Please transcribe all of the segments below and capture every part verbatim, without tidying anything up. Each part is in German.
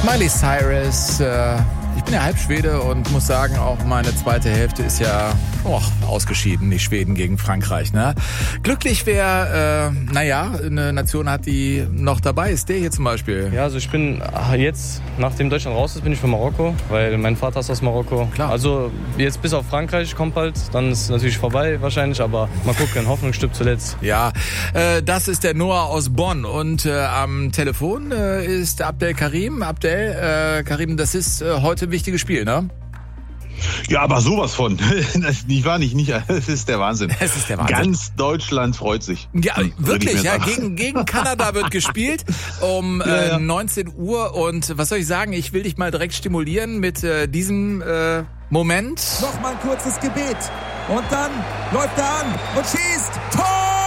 Miley Cyrus, äh, ich bin ja halb Schwede und muss sagen, auch meine zweite Hälfte ist ja oh, ausgeschieden, nicht Schweden gegen Frankreich. Ne? Glücklich, wer, äh, naja, eine Nation hat, die noch dabei ist. Der hier zum Beispiel. Ja, also ich bin jetzt, nachdem Deutschland raus ist, bin ich von Marokko, weil mein Vater ist aus Marokko. Klar. Also jetzt bis auf Frankreich kommt bald, dann ist es natürlich vorbei wahrscheinlich, aber mal gucken, Hoffnung stirbt zuletzt. Ja, äh, das ist der Noah aus Bonn und äh, am Telefon äh, ist Abdel Karim. Abdel, äh, Karim, das ist äh, heute ein wichtiges Spiel, ne? Ja, aber sowas von. Das nicht wahr, nicht, nicht. Es ist der Wahnsinn. Es ist der Wahnsinn. Ganz Deutschland freut sich. Ja, wirklich, ja. Gegen, gegen Kanada wird gespielt um ja, ja. Äh, neunzehn Uhr. Und was soll ich sagen? Ich will dich mal direkt stimulieren mit äh, diesem äh, Moment. Nochmal ein kurzes Gebet. Und dann läuft er an und schießt. Tor!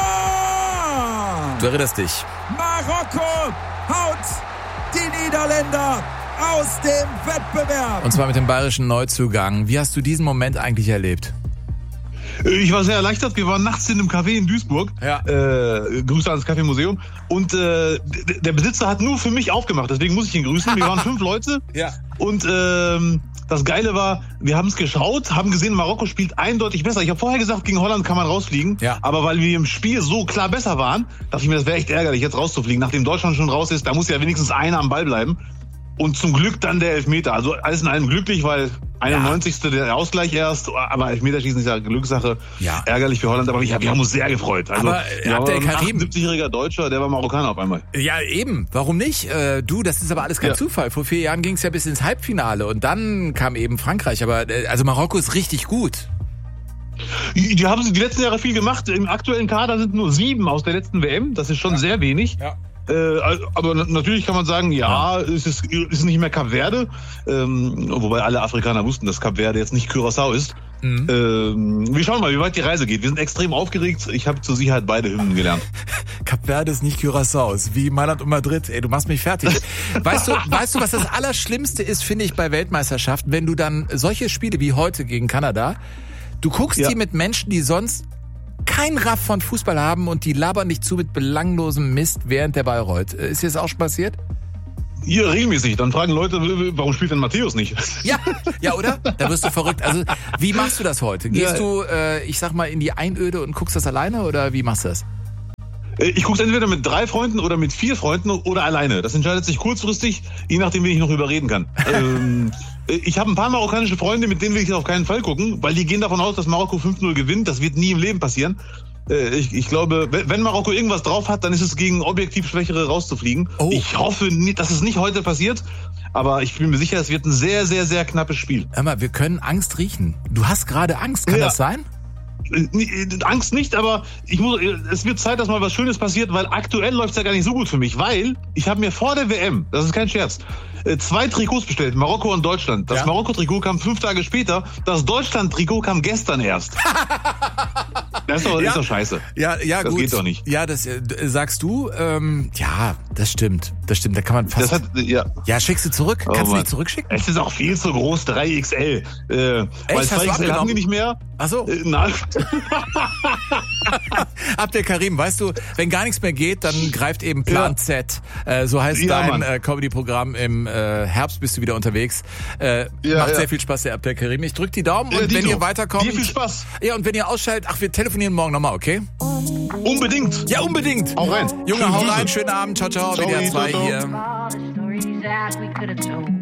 Du erinnerst dich. Marokko haut die Niederländer aus dem Wettbewerb. Und zwar mit dem bayerischen Neuzugang. Wie hast du diesen Moment eigentlich erlebt? Ich war sehr erleichtert. Wir waren nachts in einem Café in Duisburg. Ja. Äh, Grüße ans Café-Museum. Und äh, der Besitzer hat nur für mich aufgemacht. Deswegen muss ich ihn grüßen. Wir waren fünf Leute. Ja. Und ähm, das Geile war, wir haben es geschaut, haben gesehen, Marokko spielt eindeutig besser. Ich habe vorher gesagt, gegen Holland kann man rausfliegen. Ja. Aber weil wir im Spiel so klar besser waren, dachte ich mir, das wäre echt ärgerlich, jetzt rauszufliegen. Nachdem Deutschland schon raus ist, da muss ja wenigstens einer am Ball bleiben. Und zum Glück dann der Elfmeter. Also alles in allem glücklich, weil einundneunzigste der Ausgleich erst. Aber Elfmeterschießen ist ja Glückssache. Ja. Ärgerlich für Holland, aber wir, wir haben uns sehr gefreut. Also, aber ja, Abdel Karim, ein achtundsiebzigjähriger Deutscher, der war Marokkaner auf einmal. Ja, eben. Warum nicht? Äh, du, das ist aber alles kein ja. Zufall. Vor vier Jahren ging es ja bis ins Halbfinale und dann kam eben Frankreich. Aber äh, also Marokko ist richtig gut. Die, die haben die letzten Jahre viel gemacht. Im aktuellen Kader sind nur sieben aus der letzten W M. Das ist schon ja. sehr wenig. Ja. Äh, aber natürlich kann man sagen, ja, ja. es ist, es ist nicht mehr Kap Verde, ähm, wobei alle Afrikaner wussten, dass Kap Verde jetzt nicht Curaçao ist. Mhm. Ähm, wir schauen mal, wie weit die Reise geht. Wir sind extrem aufgeregt. Ich habe zur Sicherheit beide Hymnen gelernt. Kap Verde ist nicht Curaçao, ist wie Mailand und Madrid. Ey, du machst mich fertig. Weißt du, weißt du, was das Allerschlimmste ist, finde ich, bei Weltmeisterschaften, wenn du dann solche Spiele wie heute gegen Kanada, du guckst ja. die mit Menschen, die sonst kein Raff von Fußball haben und die labern dich zu mit belanglosem Mist, während der Ball rollt. Ist dir das auch schon passiert? Hier regelmäßig. Dann fragen Leute, warum spielt denn Matthäus nicht? Ja, ja, oder? Da wirst du verrückt. Also, wie machst du das heute? Gehst ja. du, äh, ich sag mal, in die Einöde und guckst das alleine oder wie machst du das? Ich gucke entweder mit drei Freunden oder mit vier Freunden oder alleine. Das entscheidet sich kurzfristig, je nachdem, wen ich noch überreden kann. ähm, ich habe ein paar marokkanische Freunde, mit denen will ich auf keinen Fall gucken, weil die gehen davon aus, dass Marokko fünf null gewinnt. Das wird nie im Leben passieren. Äh, ich, ich glaube, wenn Marokko irgendwas drauf hat, dann ist es gegen objektiv Schwächere rauszufliegen. Oh. Ich hoffe, nicht, dass es nicht heute passiert. Aber ich bin mir sicher, es wird ein sehr, sehr, sehr knappes Spiel. Hör mal, wir können Angst riechen. Du hast gerade Angst, kann ja. das sein? Angst nicht, aber ich muss, es wird Zeit, dass mal was Schönes passiert, weil aktuell läuft es ja gar nicht so gut für mich, weil ich habe mir vor der W M, das ist kein Scherz, zwei Trikots bestellt, Marokko und Deutschland. Das ja. Marokko-Trikot kam fünf Tage später, das Deutschland-Trikot kam gestern erst. Das ist doch, ja. ist doch scheiße. Ja, ja, das gut. geht doch nicht. Ja, das äh, sagst du. Ähm, ja, das stimmt. Das stimmt. Da kann man fast. Das hat, ja. ja, schickst du zurück? Oh, Kannst Mann. du die zurückschicken? Es ist auch viel zu groß, drei X L. Äh, Echt? weil zwei X L haben die nicht mehr. Ach so. Äh, nein. Abdel Karim, weißt du, wenn gar nichts mehr geht, dann greift eben Plan ja. Z. Äh, so heißt ja, dein äh, Comedy-Programm. Im äh, Herbst bist du wieder unterwegs. Äh, ja, macht ja. sehr viel Spaß, der Abdel Karim. Ich drück die Daumen ja, und wenn Dito. ihr weiterkommt. Dir viel Spaß. Ja, und wenn ihr ausschaltet, ach, wir telefonieren morgen nochmal, okay? Unbedingt. Ja, unbedingt. Hau rein. Junge, hau rein. Schönen Abend. Ciao, ciao. W D R zwei hier. All the stories that we could have told.